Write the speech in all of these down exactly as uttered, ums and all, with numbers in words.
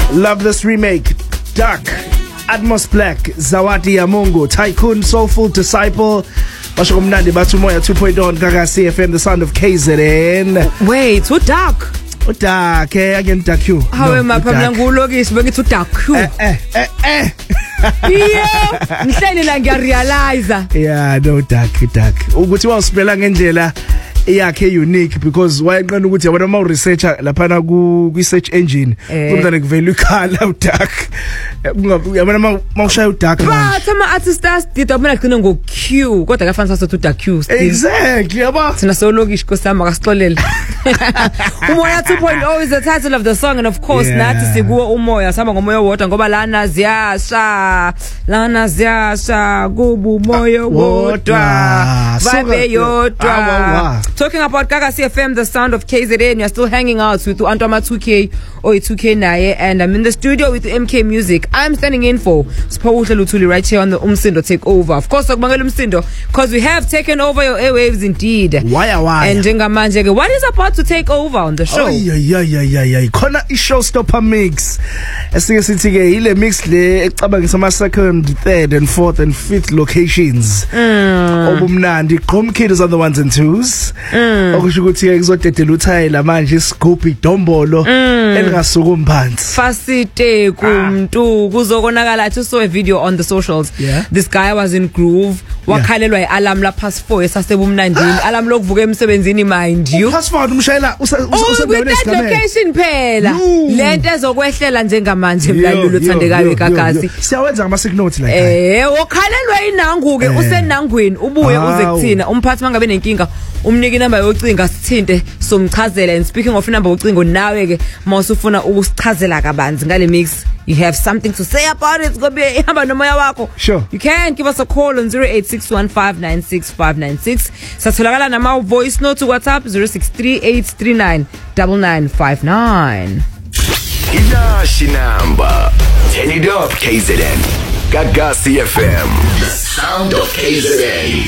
Love this remake. Dark, Atmos Black, Zawadi ya Mungu, Tycoon, Soulful Disciple. Basho kumnandi bathu moya two point oh on Gagasi F M, the sound of K Z N. Wait, who dark? Dark, eh, again dark you. How am I pamlangulo is when it's dark you? Eh eh eh eh. Yeah, ngihleli la ngiyarealize. Yeah, no dark, dark. Ukuthi wawuspela ngendlela yakhe unique because wayeqana ukuthi yabona uma researcher lapha na ku search engine kumntana kuvela ikhala udark yabona mawushaya udark manje but ama artists did abona gcina ngo Q kodwa kafanele sathi udark Q still exactly yaba sina so lokish kosama kasixolele Umoya two point oh is the title of the song and of course yeah. Nathi sikuwo umoya sihamba ngomoya wodwa ngoba lana ziyasha lana ziyasha kubu moyo wodwa vibe yodwa. Talking about Gagasi F M, the sound of K Z N, you're still hanging out with Antoma two K or two K Naye, and I'm in the studio with M K Music. I'm standing in for Sipho Lutuli right here on the Umsindo Takeover. Of course, Umsindo, because we have taken over your airwaves indeed. Why, why? And Jenga Manjege, what is about to take over on the show? Oh, yeah, yeah, yeah, yeah, yeah. Kona i showstopper mix. Esinge sithi ke ile mix le ecabanga sama second, third, and fourth and fifth locations. Mm. Obumnandi, Chrome Kids are the ones and twos. Okusho ukuthi ke kuzodedela uthayela manje isigubhi dombolo elingasuka umphansi fasite kumuntu kuzokonakala athi so a video on the socials. Yeah. This guy was in groove wakhalelwa ialarm la past four esasebumnandini alarm lokuvuka emsebenzini mind you past four umshayela usendaweni esigameni location phela lento ezokwehlela njengamanje mlalulu uthandekayo eGagasi siyawenza ama signals like eh wakhalelwa inangu ke usenangweni ubuye uze kuthina umphathi mangabe nenkinga umniki number yocinga sithinte somchazela and speaking of number yocingo nawe ke mawusufuna ukusichazela kabanzi ngale mix you have something to say about it ngobe ihamba nomoya wakho sure you can give us a call on zero eight six one five nine six five nine six satholakala nama voice note to WhatsApp zero six three eight three nine nine nine five nine Ilashi number turn it up K Z N Gagasi F M, the sound of K Z N.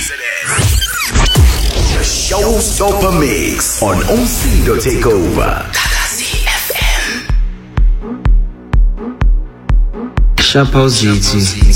Showstopper mix on Umsindo Takeover. Gagasi F M. Chapeau G T.